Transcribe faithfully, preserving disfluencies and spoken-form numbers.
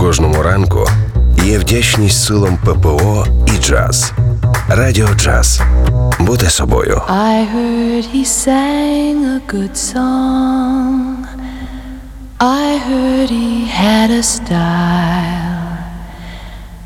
кожному ранку є вдячність силам ППО і джаз. Радіо Джаз. Бути собою. I heard he sang a good song. I heard he had a style.